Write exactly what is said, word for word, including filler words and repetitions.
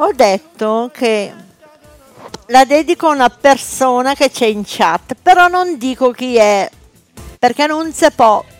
Ho detto che la dedico a una persona che c'è in chat, però non dico chi è, perché non si può.